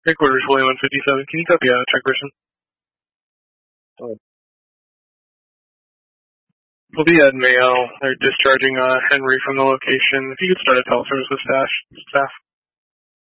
Headquarters, William 157. Can you copy track person? We'll be at Mayo. They're discharging Henry from the location. If you could start a teleservice with staff.